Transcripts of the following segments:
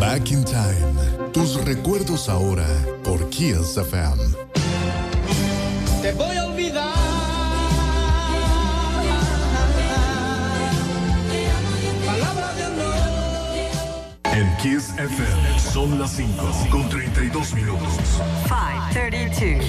Back in Time. Tus recuerdos ahora por Kiss FM. Te voy a olvidar. Palabra de amor. En Kiss FM son las 5:32 minutos. 5:32.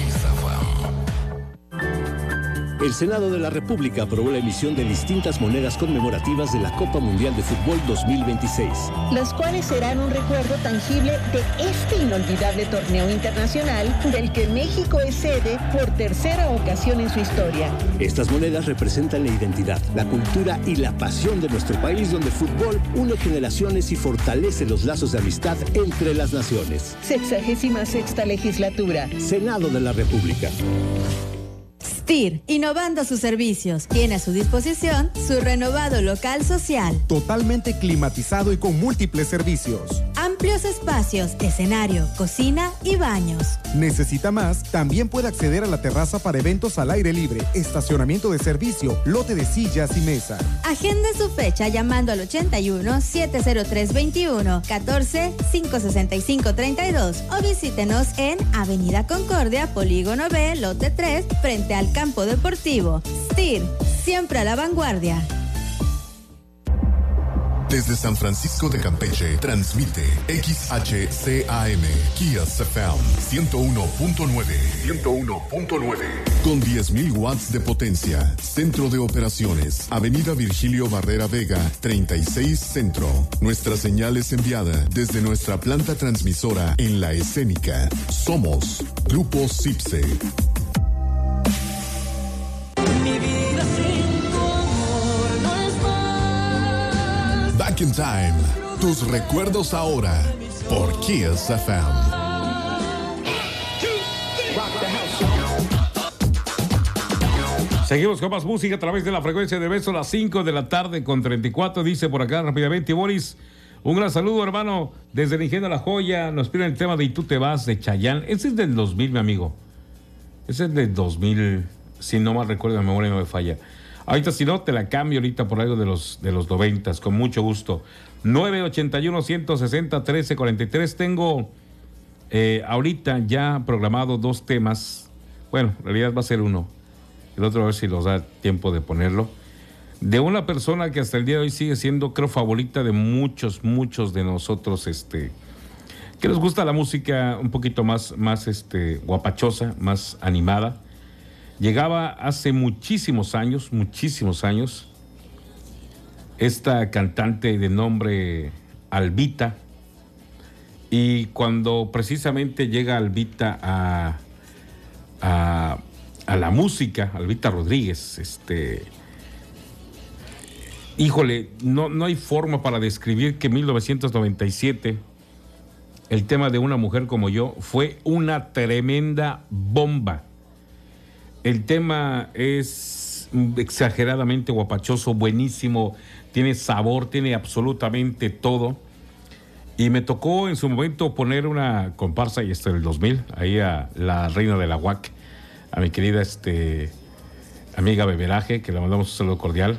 El Senado de la República aprobó la emisión de distintas monedas conmemorativas de la Copa Mundial de Fútbol 2026. Las cuales serán un recuerdo tangible de este inolvidable torneo internacional del que México es sede por tercera ocasión en su historia. Estas monedas representan la identidad, la cultura y la pasión de nuestro país, donde el fútbol une generaciones y fortalece los lazos de amistad entre las naciones. 66ª legislatura. Senado de la República. STIR, innovando sus servicios. Tiene a su disposición su renovado local social. Totalmente climatizado y con múltiples servicios. Amplios espacios, escenario, cocina y baños. ¿Necesita más? También puede acceder a la terraza para eventos al aire libre, estacionamiento de servicio, lote de sillas y mesa. Agende su fecha llamando al 81-703-21, 14-565-32 o visítenos en Avenida Concordia, Polígono B, Lote 3, frente al Campo Deportivo. STIR, siempre a la vanguardia. Desde San Francisco de Campeche, transmite XHCAM, Kiss FM 101.9. Con 10.000 watts de potencia. Centro de operaciones. Avenida Virgilio Barrera Vega, 36 Centro. Nuestra señal es enviada desde nuestra planta transmisora en La Escénica. Somos Grupo CIPSE. Mi vida sin tu amor no es más. Back in Time. Tus recuerdos ahora por Kiss FM. Seguimos con más música a través de la frecuencia de Beso, las 5 de la tarde con 34. Dice por acá rápidamente Boris. Un gran saludo, hermano. Desde el Ingenio La Joya nos piden el tema de Y tú te vas de Chayanne. Ese es del 2000, mi amigo. Ese es del 2000. Si no mal recuerdo, la memoria no me falla. Ahorita, si no, te la cambio ahorita por algo de los 90, con mucho gusto. 981-160-1343. Tengo ahorita ya programado 2 temas. Bueno, en realidad va a ser uno. El otro a ver si nos da tiempo de ponerlo. De una persona que hasta el día de hoy sigue siendo, creo, favorita de muchos de nosotros, que nos gusta la música un poquito más guapachosa, más animada. Llegaba hace muchísimos años, esta cantante de nombre Albita, y cuando precisamente llega Albita a la música, Albita Rodríguez, híjole, no hay forma para describir que 1997, el tema de Una mujer como yo, fue una tremenda bomba. El tema es exageradamente guapachoso, buenísimo, tiene sabor, tiene absolutamente todo. Y me tocó en su momento poner una comparsa, y esto en el 2000, ahí a la reina de la UAC, a mi querida amiga Beberaje, que le mandamos un saludo cordial.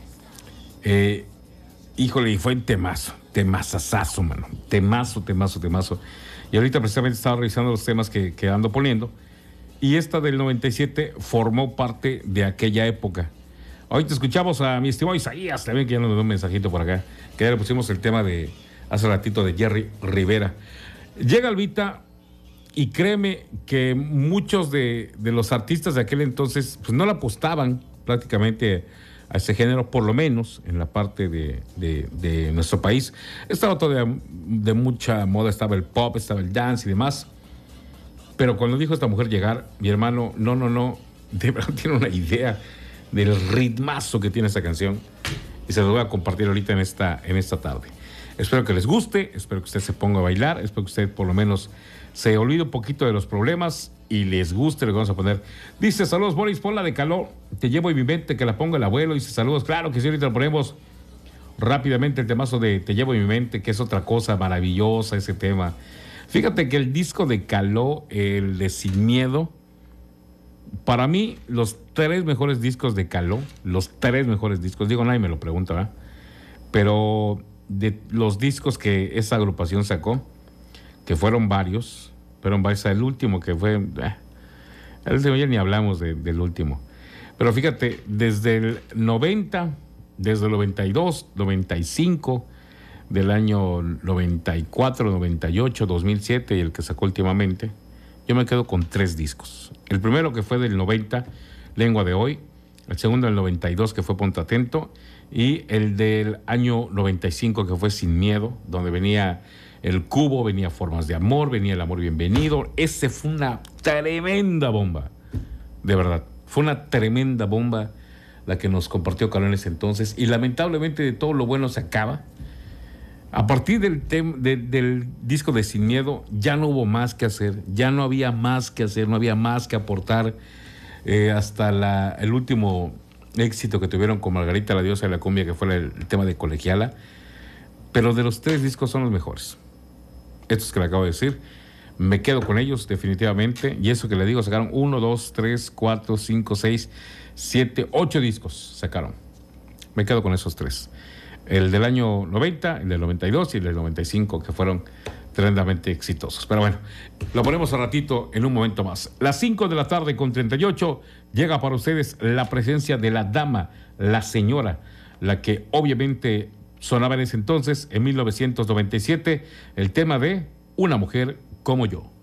Híjole, y fue un temazazazo, mano. Temazo. Y ahorita precisamente estaba revisando los temas que ando poniendo. Y esta del 97 formó parte de aquella época. Ahorita escuchamos a mi estimado Isaías, también, que ya nos dio un mensajito por acá, que ya le pusimos el tema de hace ratito de Jerry Rivera. Llega Albita, y créeme que muchos de los artistas de aquel entonces pues no le apostaban prácticamente a ese género, por lo menos en la parte de nuestro país. Estaba todo de mucha moda, estaba el pop, estaba el dance y demás. Pero cuando dijo esta mujer llegar, mi hermano, no, de verdad tiene una idea del ritmazo que tiene esta canción, y se los voy a compartir ahorita en esta tarde. Espero que les guste, espero que usted se ponga a bailar, espero que usted por lo menos se olvide un poquito de los problemas y les guste lo que vamos a poner. Dice, saludos Boris, ponla de calor, te llevo en mi mente, que la ponga el abuelo. Dice, saludos, claro que sí, ahorita lo ponemos rápidamente, el temazo de Te llevo en mi mente, que es otra cosa maravillosa ese tema. Fíjate que el disco de Caló, el de Sin Miedo, para mí, los 3 mejores discos de Caló, digo, nadie me lo pregunta, ¿verdad? Pero de los discos que esa agrupación sacó, que fueron varios, el último que fue... el último ya ni hablamos del último. Pero fíjate, desde el 90, desde el 92, 95, del año 94, 98, 2007 y el que sacó últimamente, yo me quedo con 3 discos. El primero que fue del 90, Lengua de Hoy. El segundo del 92 que fue Ponte Atento. Y el del año 95 que fue Sin Miedo, donde venía El Cubo, venía Formas de Amor, venía El Amor Bienvenido. Ese fue una tremenda bomba. De verdad, fue una tremenda bomba la que nos compartió Caló en ese entonces. Y lamentablemente de todo lo bueno se acaba. A partir del disco de Sin Miedo ya no hubo más que hacer, ya no había más que hacer, no había más que aportar, hasta el último éxito que tuvieron con Margarita la Diosa de la Cumbia, que fue el tema de Colegiala. Pero de los 3 discos son los mejores. Estos que le acabo de decir, me quedo con ellos definitivamente. Y eso que le digo, sacaron 1, 2, 3, 4, 5, 6, 7, 8 discos sacaron. Me quedo con esos 3. El del año 90, el del 92 y el del 95, que fueron tremendamente exitosos. Pero bueno, lo ponemos a ratito en un momento más. Las 5 de la tarde con 38, llega para ustedes la presencia de la dama, la señora, la que obviamente sonaba en ese entonces, en 1997, el tema de Una Mujer Como Yo.